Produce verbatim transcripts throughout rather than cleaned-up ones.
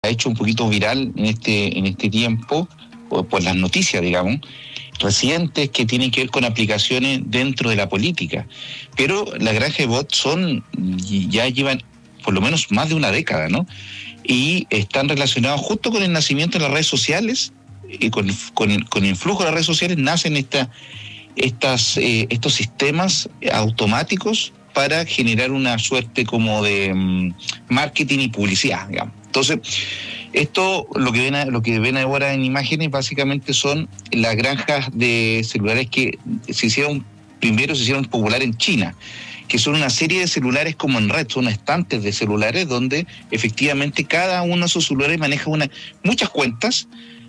ha hecho un poquito viral en este, en este tiempo, por, por las noticias, digamos, recientes que tienen que ver con aplicaciones dentro de la política. Pero las granjas de bots son, ya llevan por lo menos más de una década, ¿no? Y están relacionados justo con el nacimiento de las redes sociales, y con, con, con el influjo de las redes sociales nacen esta, estas, eh, estos sistemas automáticos para generar una suerte como de um, marketing y publicidad, digamos. Entonces, esto, lo que ven, lo que ven ahora en imágenes, básicamente son las granjas de celulares que se hicieron, primero se hicieron popular en China, que son una serie de celulares como en red, son estantes de celulares donde efectivamente cada uno de esos celulares maneja una, muchas cuentas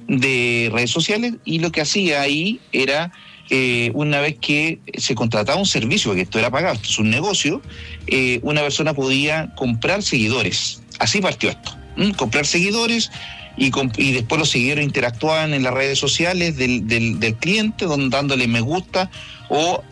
de redes sociales, y lo que hacía ahí era, eh, una vez que se contrataba un servicio, porque esto era pagado, esto es un negocio, eh, una persona podía comprar seguidores. Así partió esto. ¿Mm? Comprar seguidores y, comp- y después los seguidores interactuaban en las redes sociales del, del, del cliente, donde, dándole me gusta o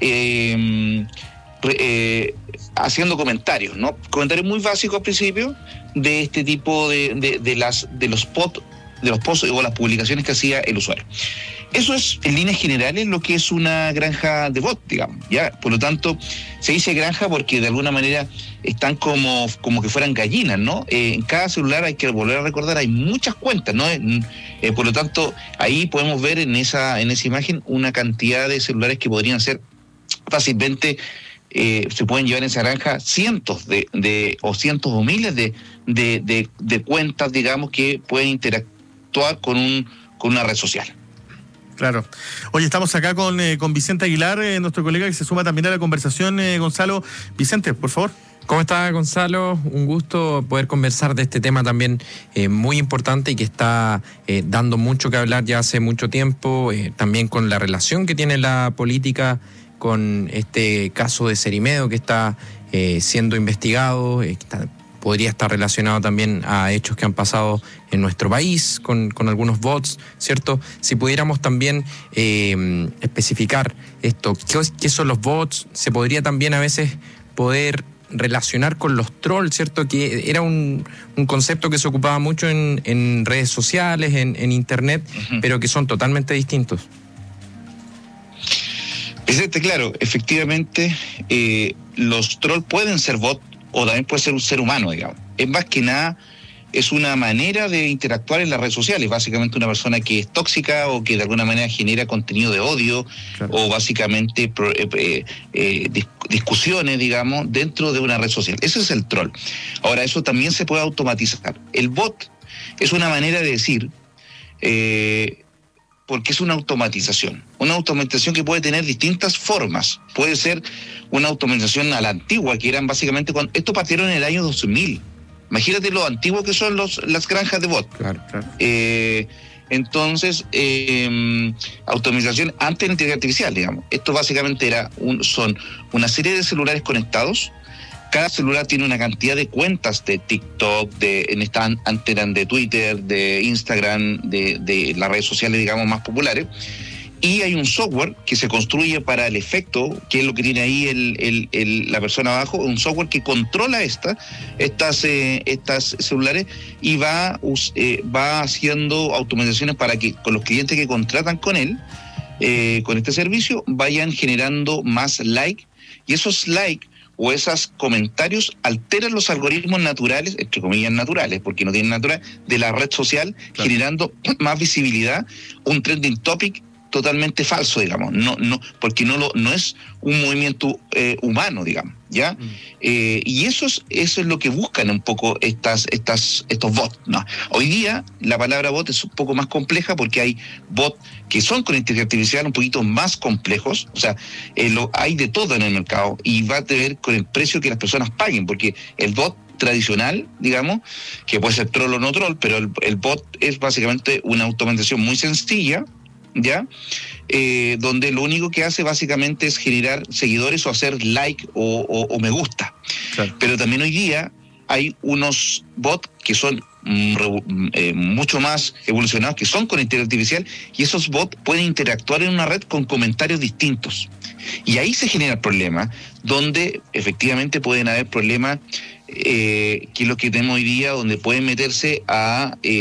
eh, re, eh, haciendo comentarios, ¿no? Comentarios muy básicos al principio de este tipo de, de, de las de los posts, de los posts o las publicaciones que hacía el usuario. Eso es, en líneas generales, lo que es una granja de bot, digamos, ¿ya? Por lo tanto, se dice granja porque de alguna manera están como, como que fueran gallinas, ¿no? Eh, en cada celular, hay que volver a recordar, hay muchas cuentas, ¿no? Eh, por lo tanto, ahí podemos ver en esa, en esa imagen una cantidad de celulares que podrían ser fácilmente, eh, se pueden llevar en esa granja cientos de, de o cientos o miles de, de, de, de cuentas, digamos, que pueden interactuar con, un, con una red social. Claro. Oye, estamos acá con, eh, con Vicente Aguilar, eh, nuestro colega que se suma también a la conversación, eh, Gonzalo. Vicente, por favor. ¿Cómo está, Gonzalo? Un gusto poder conversar de este tema también eh, muy importante y que está eh, dando mucho que hablar ya hace mucho tiempo, eh, también con la relación que tiene la política con este caso de Cerimedo que está eh, siendo investigado, eh, que está, podría estar relacionado también a hechos que han pasado en nuestro país con, con algunos bots, ¿cierto? Si pudiéramos también eh, especificar esto, ¿qué, ¿qué son los bots? Se podría también a veces poder relacionar con los trolls, ¿cierto? Que era un, un concepto que se ocupaba mucho en, en redes sociales, en, en internet, uh-huh. pero que son totalmente distintos. Vicente, claro, efectivamente, eh, los trolls pueden ser bots, o también puede ser un ser humano, digamos. Es más que nada, es una manera de interactuar en las redes sociales, básicamente una persona que es tóxica o que de alguna manera genera contenido de odio, claro. o básicamente eh, eh, discusiones, digamos, dentro de una red social. Ese es el troll. Ahora, eso también se puede automatizar. El bot es una manera de decir, eh, porque es una automatización. Una automatización que puede tener distintas formas. Puede ser una automatización a la antigua, que eran básicamente, cuando esto partieron en el año dos mil. Imagínate lo antiguo que son los, las granjas de bot. Claro, claro. Eh, entonces, eh, automatización antes de la inteligencia artificial, digamos. Esto básicamente era un, son una serie de celulares conectados. Cada celular tiene una cantidad de cuentas de TikTok, de en esta antes eran de Twitter, de Instagram, de, de las redes sociales, digamos, más populares. Y hay un software que se construye para el efecto, que es lo que tiene ahí el, el, el, la persona abajo, un software que controla esta, estas, eh, estas celulares y va, eh, va haciendo automatizaciones para que con los clientes que contratan con él, eh, con este servicio, vayan generando más like, y esos likes o esos comentarios alteran los algoritmos naturales, entre comillas naturales, porque no tienen natural, de la red social, claro. generando más visibilidad, un trending topic totalmente falso, digamos, no, no, porque no lo, no es un movimiento eh, humano, digamos, ¿ya? Mm. Eh, y eso es, eso es lo que buscan un poco estas, estas, estos bots, ¿no? Hoy día la palabra bot es un poco más compleja porque hay bots que son con inteligencia artificial un poquito más complejos, o sea, eh, lo, hay de todo en el mercado y va a tener con el precio que las personas paguen, porque el bot tradicional, digamos, que puede ser troll o no troll, pero el, el bot es básicamente una automatización muy sencilla, ¿ya? Eh, donde lo único que hace básicamente es generar seguidores o hacer like o, o, o me gusta. Claro. Pero también hoy día hay unos bots que son mm, eh, mucho más evolucionados, que son con inteligencia artificial, y esos bots pueden interactuar en una red con comentarios distintos. Y ahí se genera el problema, donde efectivamente pueden haber problemas eh, que es lo que tenemos hoy día, donde pueden meterse a